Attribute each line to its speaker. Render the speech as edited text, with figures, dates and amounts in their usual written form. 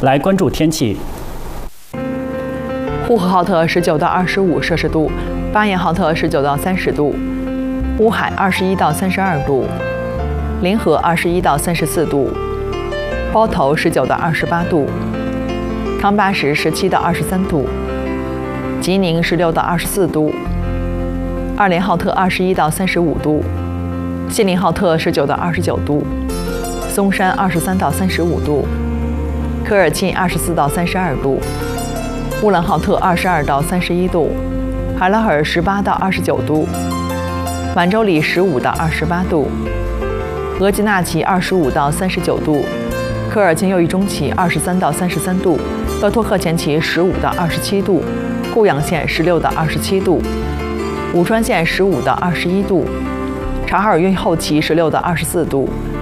Speaker 1: 来关注天气。
Speaker 2: 呼和浩特19到25摄氏度，巴彦浩特19到30度，乌海21到32度，临河21到34度，包头19到28度，康巴什17到23度，吉宁16到24度，二连浩特21到35度，锡林浩特19到29度，松山23到35度，科尔沁24到32度，乌兰浩特22到31度，海拉尔18到29度，满洲里15到28度，额济纳旗25到39度，科尔沁右翼中旗23到33度，鄂托克前旗15到27度，固阳县16到27度，武川县15到21度，察哈尔运后旗16到24度。